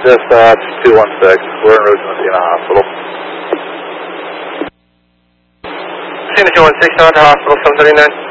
Dispatch 216, we're en route to Messina Hospital. Messina 216, on to hospital 739.